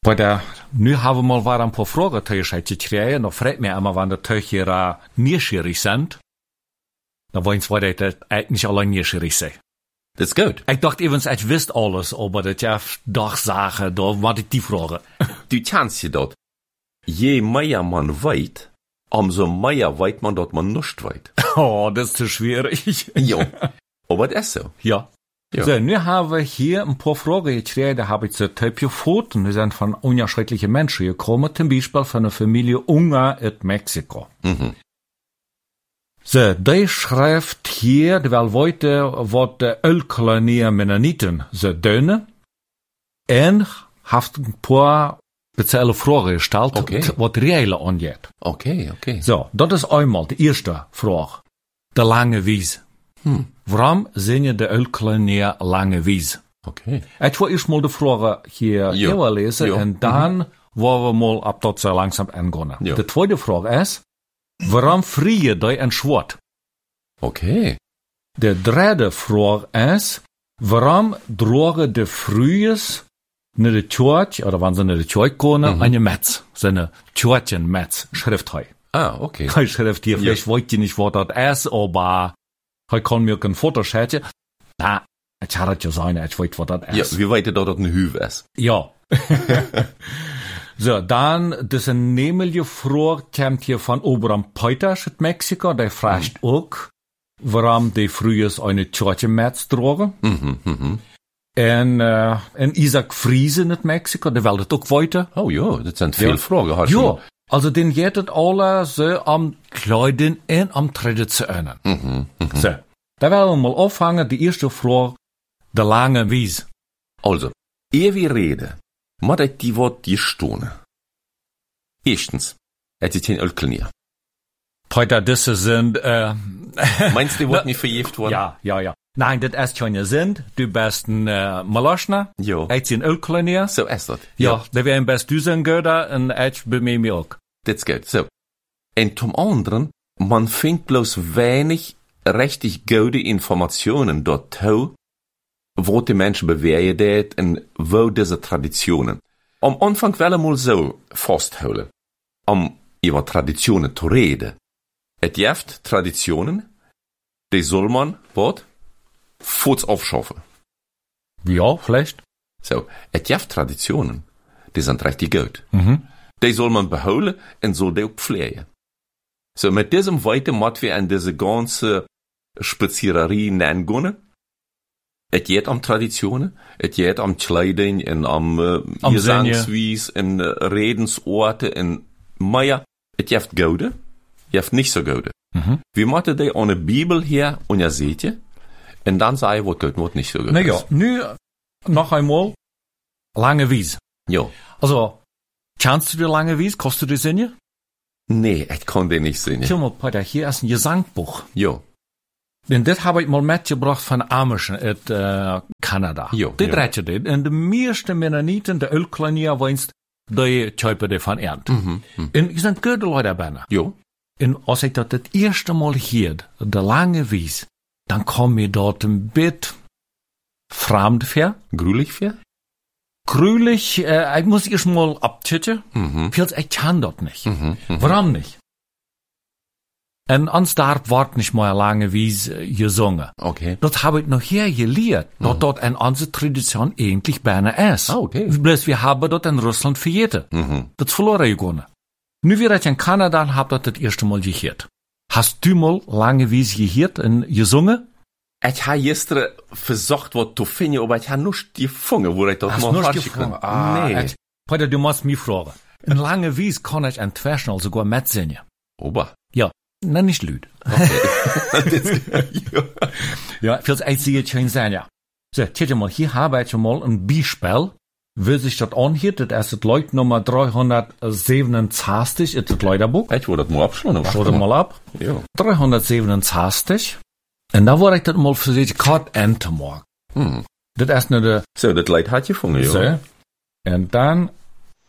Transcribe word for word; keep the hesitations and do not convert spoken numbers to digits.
Bei der, nu haben wir mal war ein paar Fragen gekriegt, noch fragt mir immer, wann die Töchter neugierig sind. Da wollen sie weiter eigentlich alle neugierig sein. Das ist gut. Ich dachte eben, ich wüsste alles, aber das ja doch sagen, da war die Frage. Du kennst ja dort. Je mehr man weiß, umso mehr weiß man, dass man nicht weiß. Oh, das ist zu schwierig. Ja, aber das ist so. Ja. Ja. So, nu haben wir hier ein paar Fragen gekriegt, da habe ich so Typ gefunden. Die sind von unterschiedlichen Menschen gekommen, zum Beispiel von der Familie Unger in Mexiko. Mhm. So, die schreibt hier, die will heute, was die Ölkolonie Mennoniten so dönen. Und hat ein paar spezielle Fragen gestellt, okay. was die Reale angeht. Okay, okay. So, das ist einmal die erste Frage. Die lange Wies. Hm. Waarom zingen de Ölkolonie lange Wies? Okay. Ich will erst mal die Frage hier ja. lesen ja. und dann mhm. wollen wir mal ab dort so langsam angehen. Ja. Die zweite Frage ist, warum frieren die ein Schwert? Okay. Die dritte Frage ist, warum drogen die frühes in der Kirche, oder wenn sie in der Kirche gehen, mhm. eine Metz, so eine Kirchenmetz, Schrift heu. Ah, okay. Die Schrift hier, vielleicht ja. weiß ich nicht, was das ist, aber ich kann mir kein Foto schicken. Na, ich hatte ja sein, ich weiß, was das ist. Ja, wie weit das eine Hüve ist. Ja. So, dann, das eine nämliche Frage kommt hier von Abraham Peuters in Mexiko, der fragt mhm. auch, warum die früher eine Kirchenmetz drogen. Mhm, mhm. En, uh, en Isaac Friese in Mexiko, der will das auch weiter. Oh ja, das sind viele ja. Fragen. Hast ja, du also den geht es alle so am Kleiden und am Traditionen. Mhm, mhm. So, da werden wir mal anfangen, die erste Frage, der lange Wies. Also, ehe wir reden, muss ich die Wort die Stunde. Erstens, es ist ein Ölkolonie. Peter, das sind, äh, meinst du, die Wort nicht verjährt worden? Ja, ja, ja. Nein, das ist keine Sinn. Du bist ein äh, Maloschner. Jo. Ich bin ein Ölkolonie. So ist das. Ja, ja. Da wären best du sein Göder und ich bei mir auch. Das ist gut. So. Und zum anderen, man findet bloß wenig richtig gute Informationen dort, wo die Menschen bewegen das und wo diese Traditionen. Am Anfang will ich mal so festhalten, um über Traditionen zu reden. Es gibt Traditionen, die soll man, was? Fuß aufschaffen. Ja, vielleicht. So, es gibt Traditionen, die sind richtig gut. Mhm. Die soll man behouden und soll die auch pflegen. So, mit diesem weiter muss wir an diese ganze Spaziererie nennen. Es geht um Traditionen, es geht um Kleidung und um, äh, Gesangswies und äh, Redensorte und Meier. Es gibt gute, es gibt nicht so gute. Mhm. Wir machen die ohne Bibel hier und ihr seht ihr. Und dann sei ich, was gut, was nicht so gut. Na ja, nu noch einmal lange Wies. Ja. Also, kannst du die lange Wies? Kannst du die singen? Nee, ich kann die nicht singen. Schau mal, Peter, hier ist ein Gesangbuch. Ja. Denn das habe ich mal mitgebracht von Amischen in äh, Kanada. Ja. Das ja. dreht das. Und die meisten Mennoniten, die Ölkolonie, weinst, die kaufen die von Ernt. Mhm. Mhm. Und ich sind gute Leute dabei. Ja. Und als ich das das erste Mal hier, die lange Wies, dann komm mir dort ein Bit fremd für. Grülich für? Grülich, äh, ich muss erst mal abtüten. Mhm. Ich kann dort nicht. Mhm. Mhm. Warum nicht? Und uns dort wird nicht mal lange Wies äh, gesungen. Okay. Dort habe ich noch hier gelehrt, mhm. dort dort eine unsere Tradition eigentlich beinahe ist. Ah, okay. Bloß wir haben dort in Russland verjährt. Mhm. Das verloren gegangen. Nu wieder ich in Kanada und hab dort das erste Mal gehört. Hast du mal lange Wies gehört und gesungen? Ich habe gestern versucht, was zu finden, aber ich habe nicht gefunden, wo ich das mal falsch gefunden. Ah, nee. Peter, du musst mich fragen. In lange Wies kann ich international sogar mitsingen. Ober? Ja, na nicht lüd. Okay. Ja, fürs einzige schön sein, ja. So, tja mal, hier habe ich mal ein Beispiel. Will sich das anhört, das ist das Leut Nummer dreihundertsiebenundzwanzig, ist das Leuterbuch. Ich wollte das mal abschlagen. Schau das mal ab. Ja. dreihundertsiebenundzwanzig. Und da war ich das mal für sich gerade enten morgen. Hm. Das ist nur der... So, das Leut hat gefunden, ja. So. Und dann